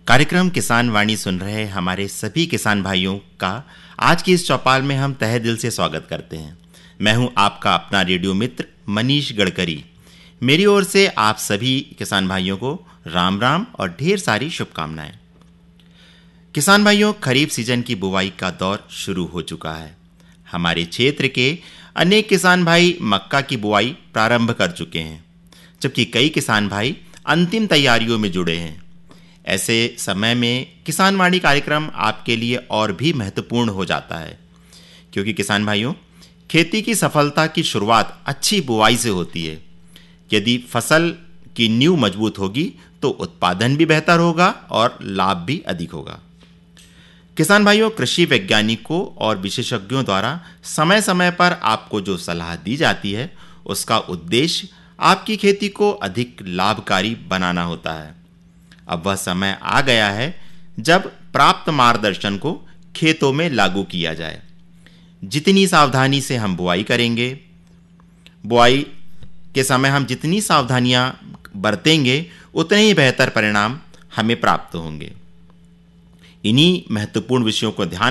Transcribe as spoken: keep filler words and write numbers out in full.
कार्यक्रम किसान वाणी सुन रहे हमारे सभी किसान भाइयों का आज की इस चौपाल में हम तहे दिल से स्वागत करते हैं। मैं हूं आपका अपना रेडियो मित्र मनीष गडकरी। मेरी ओर से आप सभी किसान भाइयों को राम राम और ढेर सारी शुभकामनाएं। किसान भाइयों, खरीफ सीजन की बुवाई का दौर शुरू हो चुका है। हमारे क्षेत्र के अनेक किसान भाई मक्का की बुवाई प्रारंभ कर चुके हैं, जबकि कई किसान भाई अंतिम तैयारियों में जुड़े हैं। ऐसे समय में किसान वाणी कार्यक्रम आपके लिए और भी महत्वपूर्ण हो जाता है, क्योंकि किसान भाइयों, खेती की सफलता की शुरुआत अच्छी बुवाई से होती है। यदि फसल की नींव मजबूत होगी तो उत्पादन भी बेहतर होगा और लाभ भी अधिक होगा। किसान भाइयों, कृषि वैज्ञानिकों और विशेषज्ञों द्वारा समय समय पर आपको जो सलाह दी जाती है, उसका उद्देश्य आपकी खेती को अधिक लाभकारी बनाना होता है। अब वह समय आ गया है जब प्राप्त मार्गदर्शन को खेतों में लागू किया जाए। जितनी सावधानी से हम बुआई करेंगे, बुआई के समय हम जितनी सावधानियां बरतेंगे, उतने ही बेहतर परिणाम हमें प्राप्त होंगे। इन्हीं महत्वपूर्ण विषयों को ध्यान